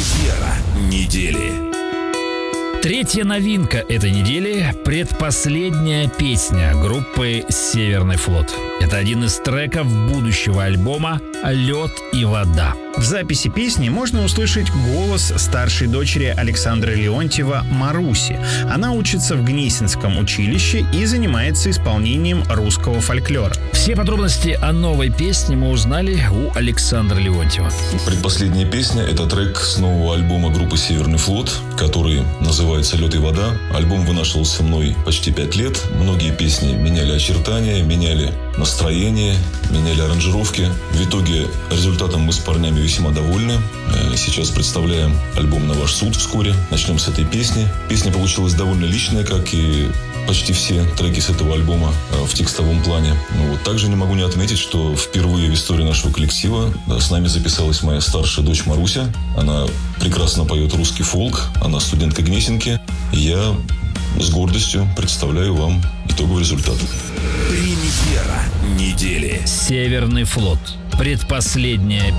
Премьера недели. Третья новинка этой недели – предпоследняя песня группы «Северный флот». Это один из треков будущего альбома «Лед и вода». В записи песни можно услышать голос старшей дочери Александра Леонтьева Маруси. Она учится в Гнесинском училище и занимается исполнением русского фольклора. Все подробности о новой песне мы узнали у Александра Леонтьева. Предпоследняя песня – это трек с нового альбома группы «Северный флот», который называется «Лед и вода». Альбом вынашивался мной почти 5 лет. Многие песни меняли очертания, меняли настроение, меняли аранжировки. В итоге результатом мы с парнями весьма довольны. Сейчас представляем альбом на ваш суд вскоре. Начнем с этой песни. Песня получилась довольно личная, как и почти все треки с этого альбома в текстовом плане. Также не могу не отметить, что впервые в истории нашего коллектива с нами записалась моя старшая дочь Маруся. Она прекрасно поет русский фолк, она студентка Гнесинки. И я с гордостью представляю вам итоговый результат. Премьера недели. «Северный флот». Предпоследняя